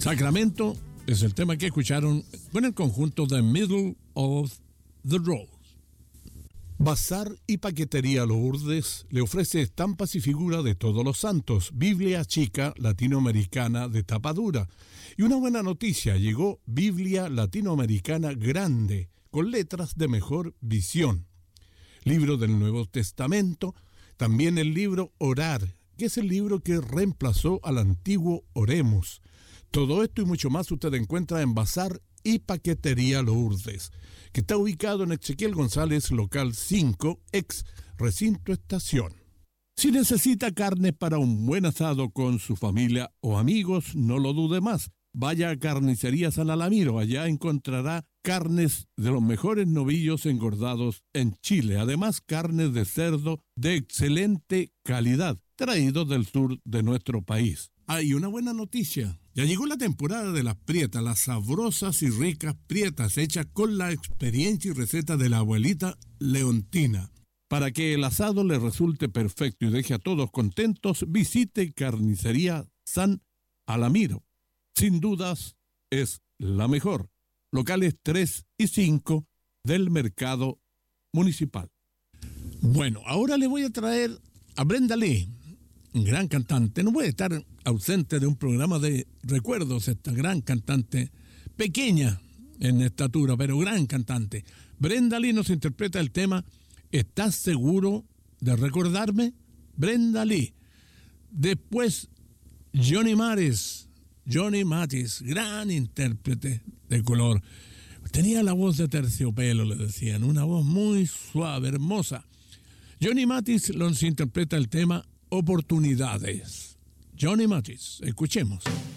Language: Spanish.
Sacramento es el tema que escucharon con el conjunto The Middle of the Road. Bazar y Paquetería Lourdes le ofrece estampas y figuras de todos los santos, Biblia chica latinoamericana de tapa dura. Y una buena noticia, llegó Biblia latinoamericana grande, con letras de mejor visión. Libro del Nuevo Testamento, también el libro Orar, que es el libro que reemplazó al antiguo Oremos. Todo esto y mucho más usted encuentra en Bazar y Paquetería Lourdes, que está ubicado en Ezequiel González, local 5, ex Recinto Estación. Si necesita carne para un buen asado con su familia o amigos, no lo dude más. Vaya a Carnicería San Alamiro, allá encontrará carnes de los mejores novillos engordados en Chile, además carnes de cerdo de excelente calidad, traídos del sur de nuestro país. Hay una buena noticia. Ya llegó la temporada de las prietas, las sabrosas y ricas prietas hechas con la experiencia y receta de la abuelita Leontina. Para que el asado le resulte perfecto y deje a todos contentos, visite Carnicería San Alamiro. Sin dudas, es la mejor. Locales 3 y 5 del mercado municipal. Bueno, ahora le voy a traer a Brenda Lee, gran cantante. No puede estar ausente de un programa de recuerdos esta gran cantante, pequeña en estatura, pero gran cantante. Brenda Lee nos interpreta el tema ¿Estás seguro de recordarme? Brenda Lee. Después Johnny Mathis, gran intérprete de color. Tenía la voz de terciopelo, le decían, una voz muy suave, hermosa. Johnny Mathis nos interpreta el tema Oportunidades. Johnny Mathis, escuchemos.